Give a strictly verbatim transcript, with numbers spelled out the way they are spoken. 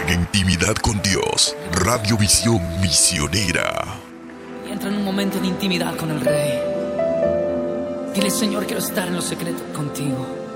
en intimidad con Dios. Radiovisión Misionera. Y entra en un momento de intimidad con el Rey. Dile: Señor, quiero estar en lo secreto contigo.